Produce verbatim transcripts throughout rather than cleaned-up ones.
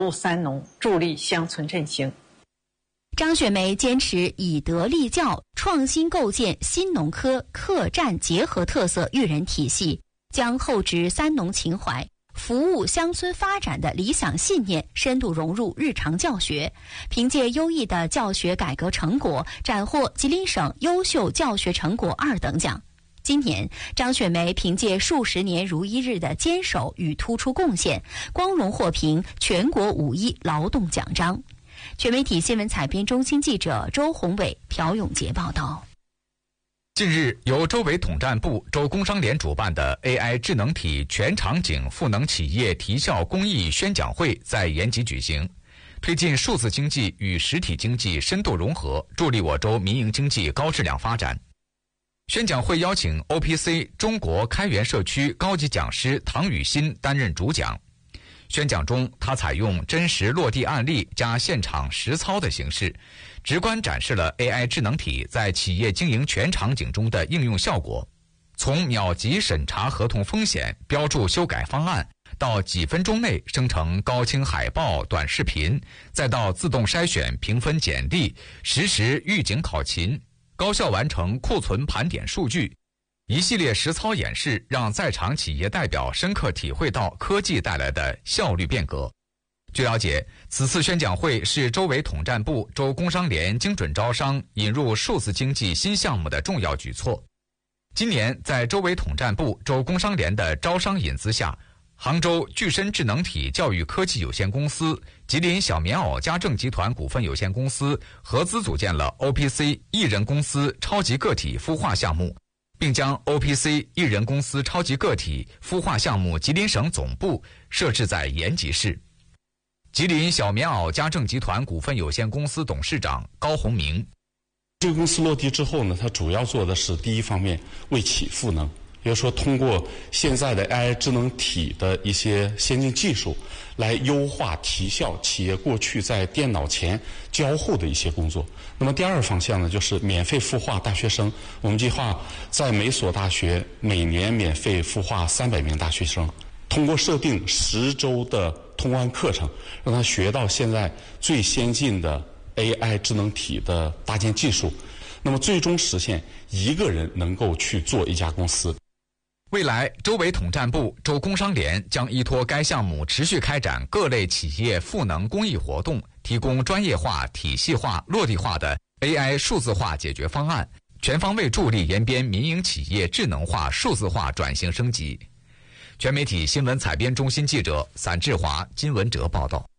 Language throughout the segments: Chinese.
务三农，助力乡村振兴。 张雪梅坚持以德立教，创新构建新农科客站结合特色育人体系，将厚植三农情怀、服务乡村发展的理想信念深度融入日常教学，凭借优异的教学改革成果，斩获吉林省优秀教学成果二等奖。今年，张雪梅凭借数十年如一日的坚守与突出贡献，光荣获评全国五一劳动奖章。全媒体新闻采编中心记者周宏伟、朴永杰报道。 近日，由周围统战部、州工商联主办的 A I 智能体全场景赋能企业提效公益宣讲会在延吉举行，推进数字经济与实体经济深度融合，助力我州民营经济高质量发展。宣讲会邀请 O P C 中国开源社区高级讲师唐雨欣担任主讲。宣讲中，他采用真实落地案例加现场实操的形式，直观展示了 A I 智能体在企业经营全场景中的应用效果。从秒级审查合同风险、标注修改方案，到几分钟内生成高清海报、短视频，再到自动筛选评分简历，实时预警考勤，高效完成库存盘点数据。一系列实操演示让在场企业代表深刻体会到科技带来的效率变革。据了解，此次宣讲会是州委统战部、州工商联精准招商引入数字经济新项目的重要举措。今年，在州委统战部、州工商联的招商引资下，杭州聚深智能体教育科技有限公司、吉林小棉袄家政集团股份有限公司合资组建了 O P C 一人公司超级个体孵化项目，并将 O P C 一人公司超级个体孵化项目吉林省总部设置在延吉市。吉林小棉袄家政集团股份有限公司董事长高洪明： 这个公司落地之后呢，它主要做的是第一方面为企赋能，也就是说通过现在的 A I 智能体的一些先进技术来优化提效企业过去在电脑前交互的一些工作。那么第二个方向呢，就是免费孵化大学生。我们计划在每所大学每年免费孵化三百名大学生，通过设定十周的通关课程，让他学到现在最先进的 A I 智能体的搭建技术，那么最终实现一个人能够去做一家公司。 未来，州委统战部、州工商联将依托该项目持续开展各类企业赋能公益活动，提供专业化、体系化、落地化的 A I 数字化解决方案，全方位助力延边民营企业智能化、数字化转型升级。全媒体新闻采编中心记者散志华、金文哲报道。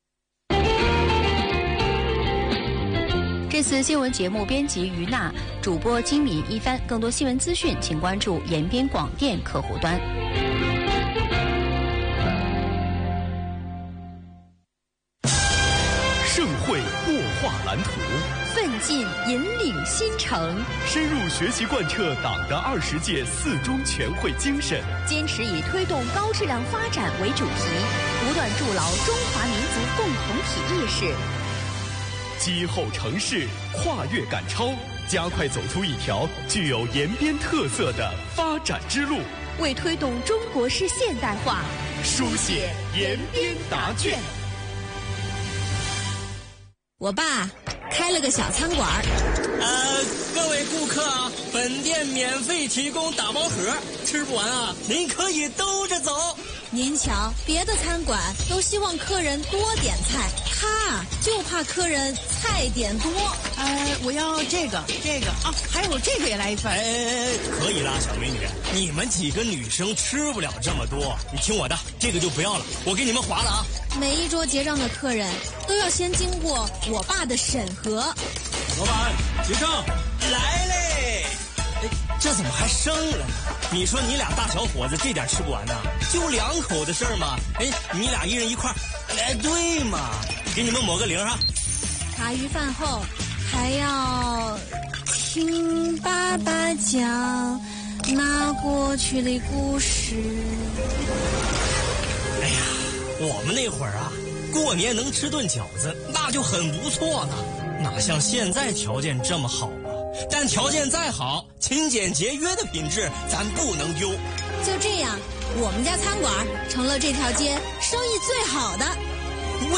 这次新闻节目编辑于娜，主播金敏一帆。更多新闻资讯，请关注延边广电客户端。 盛会擘画蓝图， 奋进引领新城， 深入学习贯彻党的二十届四中全会精神， 坚持以推动高质量发展为主题，不断筑牢中华民族共同体意识。 击后城市，跨越赶超，加快走出一条具有延边特色的发展之路， 为推动中国式现代化书写延边答卷。 我爸开了个小餐馆。 呃，各位顾客啊，本店免费提供打包盒，吃不完啊，您可以兜着走。 您瞧，别的餐馆都希望客人多点菜，他就怕客人菜点多。 呃，我要这个这个啊，还有这个也来一份。 哎，可以啦，小美女，你们几个女生吃不了这么多，你听我的，这个就不要了，我给你们划了啊。 每一桌结账的客人都要先经过我爸的审核。 老板，结账来嘞！哎，这怎么还剩了呢？你说你俩大小伙子这点吃不完呢？就两口的事儿嘛。哎，你俩一人一块儿，哎，对嘛，给你们抹个零哈。 茶余饭后还要听爸爸讲那过去的故事。 哎呀，我们那会儿啊，过年能吃顿饺子那就很不错了，哪像现在条件这么好啊？但条件再好，勤俭节约的品质咱不能丢。 就这样，我们家餐馆成了这条街生意最好的。